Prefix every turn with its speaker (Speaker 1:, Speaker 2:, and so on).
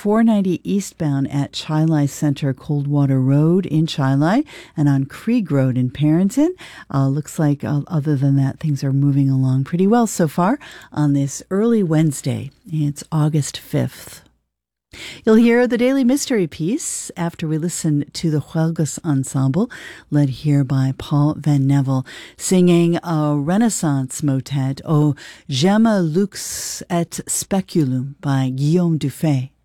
Speaker 1: 490 eastbound at Chilai Center, Coldwater Road in Chilai, and on Krieg Road in Parrington. Looks like other than that, things are moving along pretty well so far on this early Wednesday. It's August 5th. You'll hear the Daily Mystery Piece after we listen to the Huelgas Ensemble, led here by Paul Van Neville, singing a Renaissance motet, O Gemma Lux et Speculum, by Guillaume Dufay.